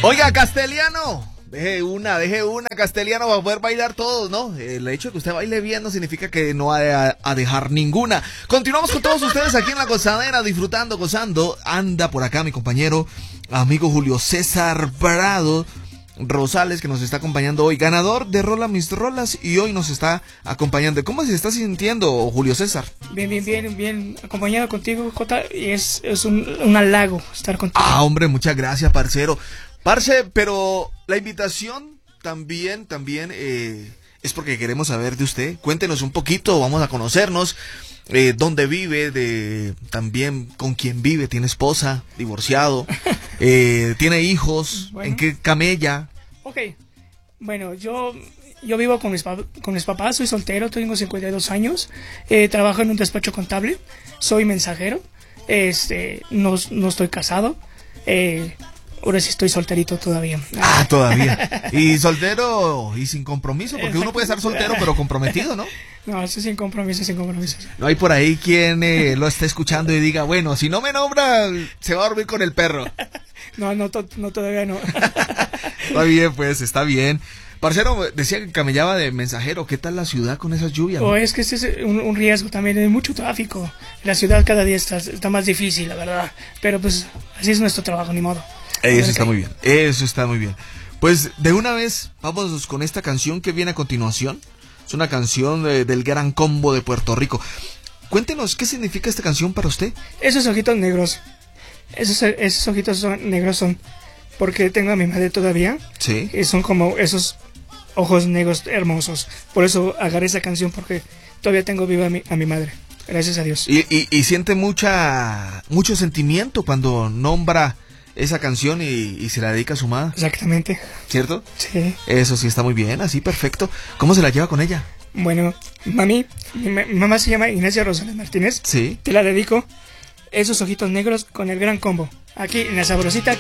Oiga, Castellano, deje una, Castellano, va a poder bailar todos, ¿no? El hecho de que usted baile bien no significa que no va a dejar ninguna. Continuamos con todos ustedes aquí en La Gozadera, disfrutando, gozando. Anda por acá mi compañero, amigo Julio César Prado Rosales, que nos está acompañando hoy, ganador de Rola Mis Rolas, y hoy nos está acompañando. ¿Cómo se está sintiendo, Julio César? Bien, acompañado contigo, Jota, y es un halago estar contigo. Ah, hombre, muchas gracias, parcero. Parce, pero la invitación también es porque queremos saber de usted. Cuéntenos un poquito, vamos a conocernos. ¿Dónde vive? También con quién vive. ¿Tiene esposa? ¿Divorciado? ¿Tiene hijos? Bueno. ¿En qué camella? Ok, bueno, yo vivo con mis papás, soy soltero, tengo 52 años, trabajo en un despacho contable, soy mensajero, no estoy casado, ahora sí estoy solterito todavía. Ah, todavía. Y soltero y sin compromiso, porque uno puede estar soltero pero comprometido, ¿no? No, eso sin compromiso. No hay por ahí quien lo esté escuchando y diga, bueno, si no me nombra, se va a dormir con el perro. No, todavía no. Está bien, pues, está bien. Parcero, decía que camellaba de mensajero. ¿Qué tal la ciudad con esas lluvias? ¿No? Es que este es un riesgo también, hay mucho tráfico. La ciudad cada día está más difícil, la verdad. Pero pues, así es nuestro trabajo, ni modo. Eso está muy bien. Pues, de una vez, vamos con esta canción que viene a continuación. Es una canción del Gran Combo de Puerto Rico. Cuéntenos, ¿qué significa esta canción para usted? Esos ojitos negros. Esos ojitos negros son porque tengo a mi madre todavía. Sí. Y son como esos ojos negros hermosos. Por eso agarré esa canción, porque todavía tengo viva a mi madre. Gracias a Dios. Y siente mucho sentimiento cuando nombra esa canción y se la dedica a su madre. Exactamente. ¿Cierto? Sí. Eso sí está muy bien, así perfecto. ¿Cómo se la lleva con ella? Bueno, mi mamá se llama Ignacia Rosales Martínez. Sí. Te la dedico. Esos ojitos negros con el Gran Combo. Aquí en La Sabrosita.